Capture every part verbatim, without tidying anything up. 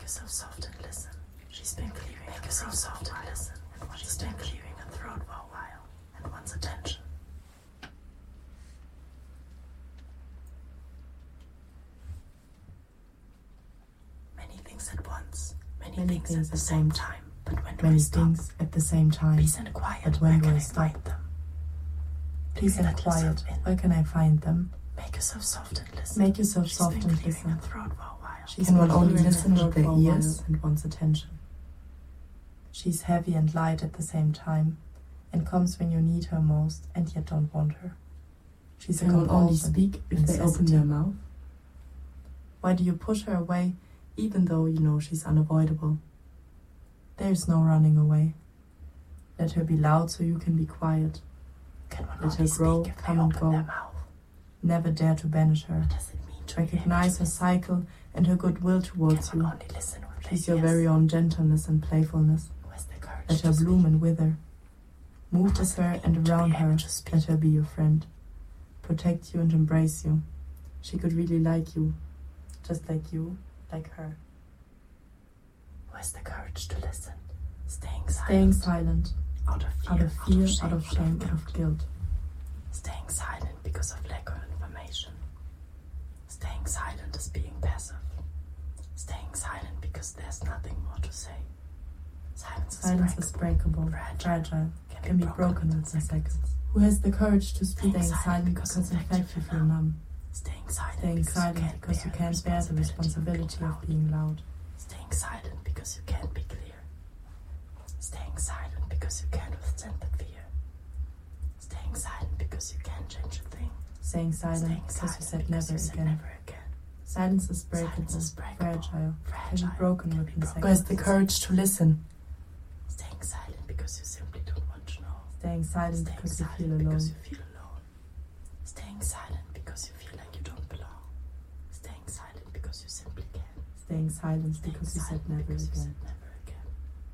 yourself soft and listen. She's been clearing. Make yourself soft and listen. And she's been clearing her throat for a while and wants attention. Many things at once. Many, Many things, things at the same time. But when do Many I stop? things at the same time. Peace and quiet. But when Where do can I I stop? find them? Peace and quiet. Where can I find them? Make yourself soft and listen. Make yourself She's soft been and clearing listen. her throat for a while. She She's can been only clearing listen her with throat their for a while. ears and wants attention. She's heavy and light at the same time, and comes when you need her most and yet don't want her. She's a They will good only orphan, speak if they open their mouth. Why do you push her away, even though you know she's unavoidable? There's no running away. Let her be loud so you can be quiet. Can one Let only her grow, speak if they come and open go. their mouth? Never dare to banish her. What does it mean to Recognize her cycle and her goodwill towards Can you. one only listen with their She's your ears? very own gentleness and playfulness. Who has the courage Let her to bloom speak? and wither. Move What with does it her mean and to around be able her. to speak? Let her be your friend. Protect you and embrace you. She could really like you, just like you, like her. Who has the courage to listen? Staying silent. Staying silent, Out of fear, out of fear, out of shame, out of guilt. Staying silent because of lack of information. Staying silent is being passive. Staying silent because there's nothing more to say. Silence, Silence is is breakable, breakable, fragile, fragile, can be broken within seconds. Who has the courage to speak? Staying silent because in fact you feel numb. Staying silent Staying because, silent you can't because you bear can't bear the responsibility being of being loud. Staying silent because you can't be clear. Staying silent because you can't withstand the fear. Staying silent because you can't change a thing. Staying silent Staying because silent you said because never you said again. never again. Silence is breakable, Silence is breakable, fragile, fragile, can be broken can be within broken. seconds. Who has the courage to listen? Staying silent because you simply don't want to know. Staying silent Staying because you silent feel alone. because you feel alone. Staying silent because you feel like you don't belong. Staying silent because you simply can't. Staying silent Staying because you said silent never because you again. said never again.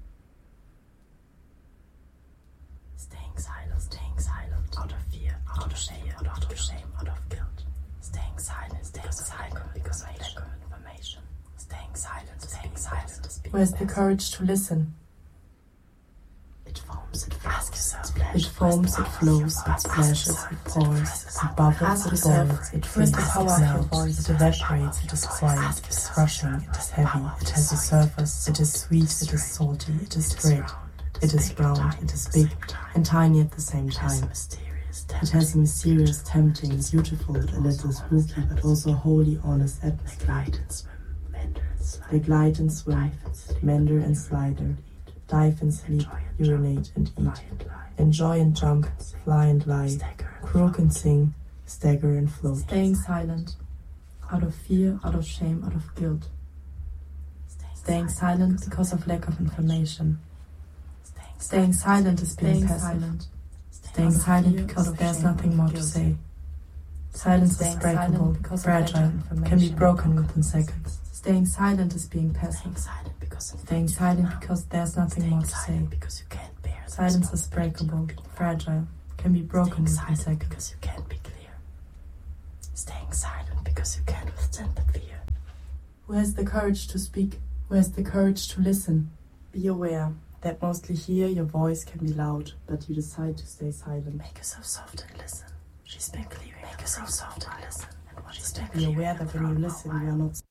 Staying silent, staying silent, out of fear, out of shame, out of shame, out of guilt. Staying silent, staying silent because of lack of information. Staying silent, staying silent is being Who has the passive. courage to listen? It foams, it flows, Ask yourself. it splashes, It foams, it flows, it splashes, it pours, it bubbles, Ask it yourself. boils, it Who has fills, the it power of your melts, voice? it evaporates, it is quiet, it is rushing, it is heavy, it has a surface, it is sweet, it is salty, it is great, it is round, it is big, and tiny at the same time. It has a mysterious, tempting, beautiful, a little spooky, but also wholly honest atmosphere. They glide and swim, meander and slider, dive and sleep, urinate and eat, enjoy and jump, fly and lie, croak and sing, stagger and float. Staying silent, out of fear, out of shame, out of guilt. Staying silent because of lack of information. Staying silent is being passive. Staying silent because there's nothing more to say. Silence is breakable, fragile, can be broken within seconds. Staying silent is being passive. Staying silent because there's nothing more to say. Silence is breakable, fragile, can be broken within seconds. Because you can't be clear. Staying silent because you can't withstand the fear. Who has the courage to speak? Who has the courage to listen? Be aware that mostly here your voice can be loud, but you decide to stay silent. Make yourself soft and listen. She's been clearing. Make yourself soft and listen. And what she's been Be aware that when you listen, you are not